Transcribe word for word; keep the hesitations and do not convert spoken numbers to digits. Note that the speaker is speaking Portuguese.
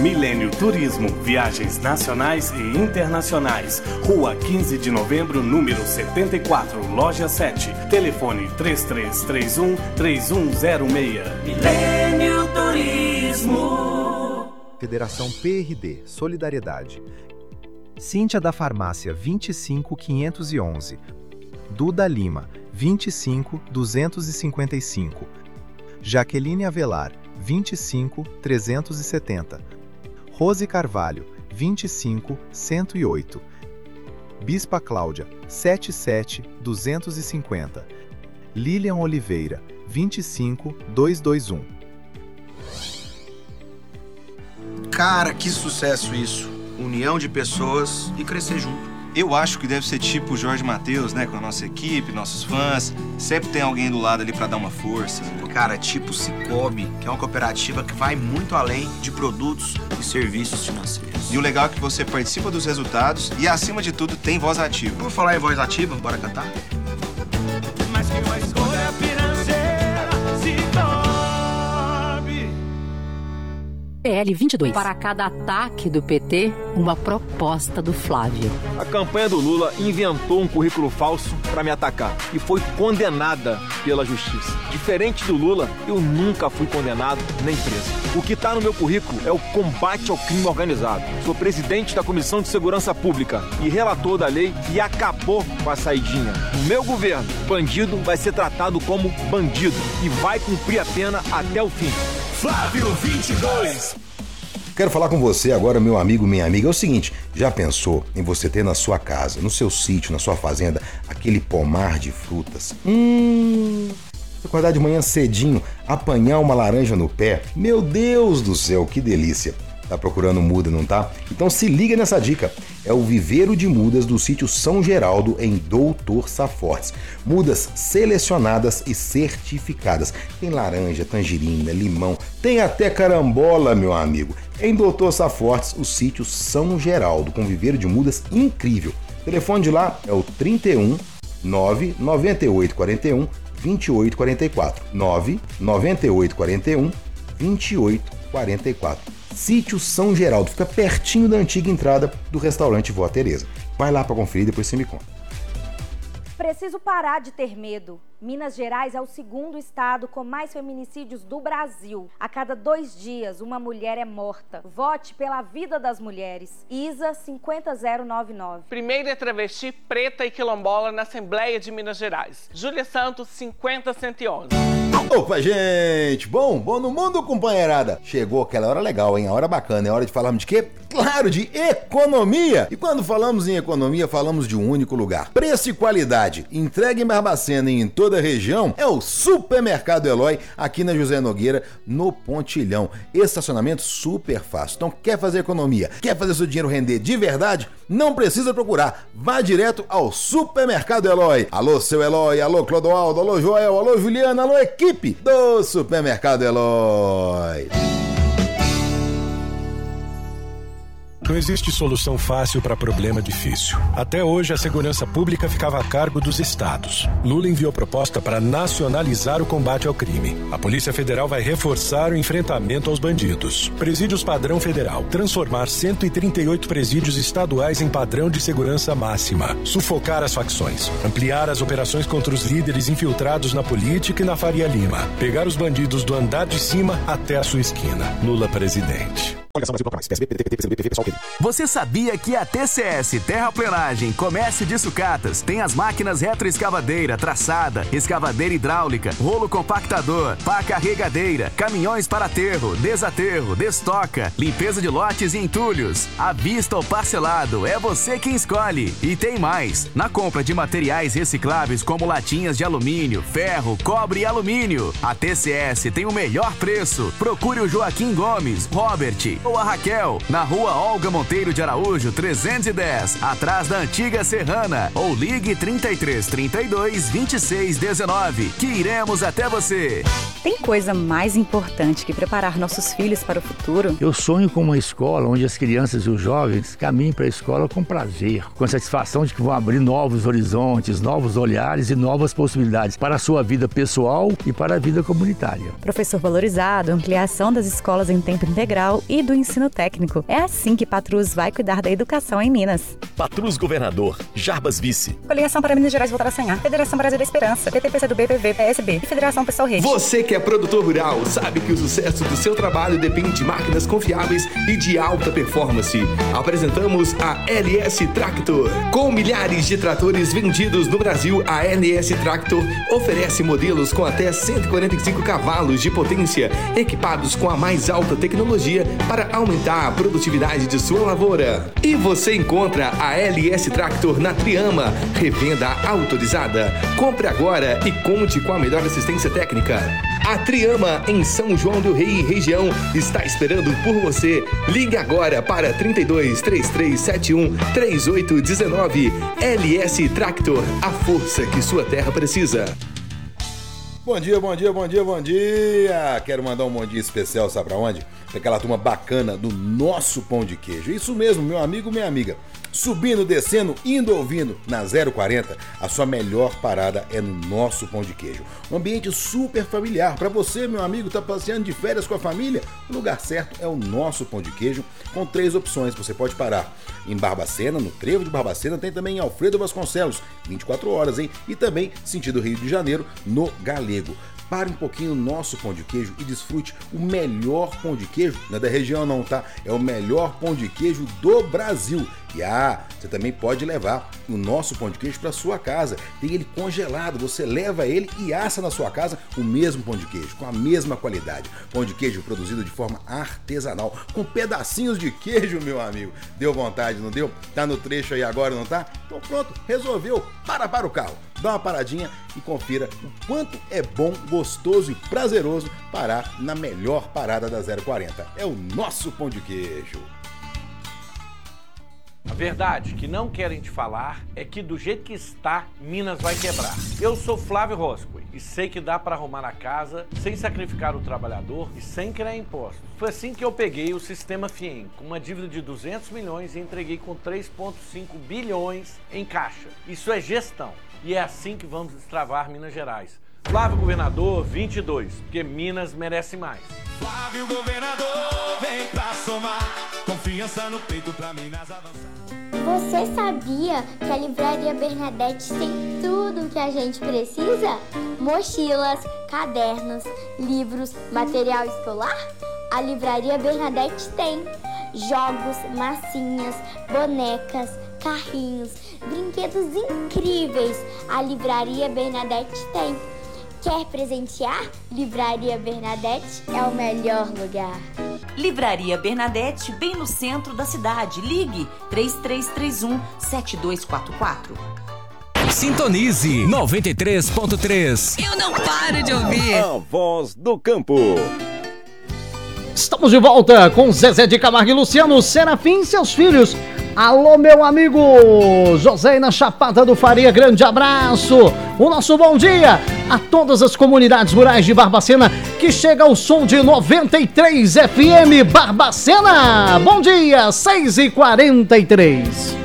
Milênio Turismo, viagens nacionais e internacionais. Rua quinze de novembro, número setenta e quatro, loja sete. Telefone três três três um, três um zero seis. Milênio Turismo. Federação P R D, Solidariedade. Cíntia da Farmácia vinte e cinco, quinhentos e onze. Duda Lima, vinte e cinco, duzentos e cinquenta e cinco. Jaqueline Avelar, vinte e cinco, trezentos e setenta. Rose Carvalho, vinte e cinco, cento e oito. Bispa Cláudia, setenta e sete, duzentos e cinquenta. Lilian Oliveira, vinte e cinco, duzentos e vinte e um. Cara, que sucesso isso. União de pessoas e crescer junto. Eu acho que deve ser tipo o Jorge Mateus, né? Com a nossa equipe, nossos fãs. Sempre tem alguém do lado ali pra dar uma força. Cara, tipo Cicobi, que é uma cooperativa que vai muito além de produtos e serviços financeiros. E o legal é que você participa dos resultados e, acima de tudo, tem voz ativa. Vamos falar em voz ativa? Bora cantar? Mas que uma escolha financeira se torne. P L vinte e dois. Para cada ataque do P T, uma proposta do Flávio. A campanha do Lula inventou um currículo falso para me atacar e foi condenada pela justiça. Diferente do Lula, eu nunca fui condenado nem preso. O que está no meu currículo é o combate ao crime organizado. Sou presidente da Comissão de Segurança Pública e relator da lei que acabou com a saidinha. No meu governo, bandido vai ser tratado como bandido e vai cumprir a pena até o fim. Flávio vinte e dois. Quero falar com você agora, meu amigo, minha amiga. É o seguinte, já pensou em você ter na sua casa, no seu sítio, na sua fazenda, aquele pomar de frutas? Hum... Acordar de manhã cedinho, apanhar uma laranja no pé? Meu Deus do céu, que delícia! Tá procurando muda, não tá? Então se liga nessa dica. É o viveiro de mudas do sítio São Geraldo, em Doutor Safortes. Mudas selecionadas e certificadas. Tem laranja, tangerina, limão, tem até carambola, meu amigo. Em Doutor Safortes, o sítio São Geraldo, com viveiro de mudas incrível. O telefone de lá é o trinta e um, nove nove oito quatro um, vinte e oito quarenta e quatro. nove nove oito quatro um, vinte e oito quarenta e quatro. Sítio São Geraldo, fica pertinho da antiga entrada do restaurante Vó Tereza. Vai lá para conferir, depois você me conta. Preciso parar de ter medo. Minas Gerais é o segundo estado com mais feminicídios do Brasil. A cada dois dias, uma mulher é morta. Vote pela vida das mulheres. Isa cinquenta zero noventa e nove. Primeira travesti preta e quilombola na Assembleia de Minas Gerais. Júlia Santos cinquenta cento e onze. Opa, gente! Bom, bom no mundo, companheirada! Chegou aquela hora legal, hein? A hora bacana. É hora de falarmos de quê? Claro, de economia! E quando falamos em economia, falamos de um único lugar. Preço e qualidade. Entrega em Barbacena e em toda a região é o Supermercado Eloy, aqui na José Nogueira, no Pontilhão. Estacionamento super fácil. Então, quer fazer economia? Quer fazer seu dinheiro render de verdade? Não precisa procurar. Vá direto ao Supermercado Eloy. Alô, seu Eloy. Alô, Clodoaldo. Alô, Joel. Alô, Juliana. Alô, equipe do Supermercado Eloy. Não existe solução fácil para problema difícil. Até hoje, a segurança pública ficava a cargo dos estados. Lula enviou proposta para nacionalizar o combate ao crime. A Polícia Federal vai reforçar o enfrentamento aos bandidos. Presídios padrão federal. Transformar cento e trinta e oito presídios estaduais em padrão de segurança máxima. Sufocar as facções. Ampliar as operações contra os líderes infiltrados na política e na Faria Lima. Pegar os bandidos do andar de cima até a sua esquina. Lula presidente. Você sabia que a T C S Terraplenagem, Comércio de Sucatas tem as máquinas retroescavadeira, traçada, escavadeira hidráulica, rolo compactador, pá carregadeira, caminhões para aterro, desaterro, destoca, limpeza de lotes e entulhos, à vista ou parcelado, é você quem escolhe. E tem mais, na compra de materiais recicláveis como latinhas de alumínio, ferro, cobre e alumínio, a T C S tem o melhor preço. Procure o Joaquim Gomes, Robert ou a Raquel, na rua Olga Monteiro de Araújo, trezentos e dez, atrás da antiga Serrana, ou ligue trinta e três, trinta e dois, vinte e seis, dezenove, que iremos até você. Tem coisa mais importante que preparar nossos filhos para o futuro? Eu sonho com uma escola onde as crianças e os jovens caminhem para a escola com prazer, com a satisfação de que vão abrir novos horizontes, novos olhares e novas possibilidades para a sua vida pessoal e para a vida comunitária. Professor valorizado, ampliação das escolas em tempo integral e do ensino técnico. É assim que Patrus vai cuidar da educação em Minas. Patrus Governador, Jarbas Vice. Coligação para Minas Gerais voltar a sonhar. Federação Brasil da Esperança, P T P C do B, P V, P S B e Federação Pessoal Rede. Você que é produtor rural, sabe que o sucesso do seu trabalho depende de máquinas confiáveis e de alta performance. Apresentamos a L S Tractor. Com milhares de tratores vendidos no Brasil, a L S Tractor oferece modelos com até cento e quarenta e cinco cavalos de potência, equipados com a mais alta tecnologia para aumentar a produtividade de sua lavoura. E você encontra a L S Tractor na Triama, revenda autorizada. Compre agora e conte com a melhor assistência técnica. A Triama, em São João do Rei e região, está esperando por você. Ligue agora para trinta e dois, trinta e três setenta e um, trinta e oito dezenove. L S Tractor, a força que sua terra precisa. Bom dia, bom dia, bom dia, bom dia! Quero mandar um bom dia especial, sabe pra onde? Pra aquela turma bacana do nosso Pão de Queijo. Isso mesmo, meu amigo, minha amiga. Subindo, descendo, indo, ouvindo, na zero quarenta, a sua melhor parada é no nosso Pão de Queijo. Um ambiente super familiar. Para você, meu amigo, tá passeando de férias com a família, o lugar certo é o nosso Pão de Queijo, com três opções. Você pode parar em Barbacena, no Trevo de Barbacena, tem também em Alfredo Vasconcelos, vinte e quatro horas, hein? E também, sentido Rio de Janeiro, no Galego. Pare um pouquinho o nosso pão de queijo e desfrute o melhor pão de queijo, não é da região não, tá? É o melhor pão de queijo do Brasil. E ah, você também pode levar o nosso pão de queijo para sua casa. Tem ele congelado, você leva ele e assa na sua casa o mesmo pão de queijo, com a mesma qualidade. Pão de queijo produzido de forma artesanal, com pedacinhos de queijo, meu amigo. Deu vontade, não deu? Tá no trecho aí agora, não tá? Então pronto, resolveu. Para para o carro, dá uma paradinha e confira o quanto é bom, gostoso e prazeroso parar na melhor parada da zero quarenta. É o nosso pão de queijo. A verdade que não querem te falar é que do jeito que está, Minas vai quebrar. Eu sou Flávio Roscoe e sei que dá para arrumar a casa sem sacrificar o trabalhador e sem criar impostos. Foi assim que eu peguei o sistema FIEM, com uma dívida de duzentos milhões e entreguei com três vírgula cinco bilhões em caixa. Isso é gestão e é assim que vamos destravar Minas Gerais. Flávio Governador vinte e dois, porque Minas merece mais. Flávio Governador, vem pra somar, confiança no peito pra Minas avançar. Você sabia que a Livraria Bernadette tem tudo o que a gente precisa? Mochilas, cadernos, livros, material escolar? A Livraria Bernadette tem jogos, massinhas, bonecas, carrinhos, brinquedos incríveis. A Livraria Bernadette tem. Quer presentear? Livraria Bernadette é o melhor lugar. Livraria Bernadette, bem no centro da cidade. Ligue três três três um, sete dois quatro quatro. Sintonize noventa e três ponto três. Eu não paro de ouvir. A voz do campo. Estamos de volta com Zezé de Camargo e Luciano Serafim e seus filhos. Alô, meu amigo José na Chapada do Faria, grande abraço. O nosso bom dia a todas as comunidades rurais de Barbacena, que chega ao som de noventa e três F M Barbacena. Bom dia, seis e quarenta e três.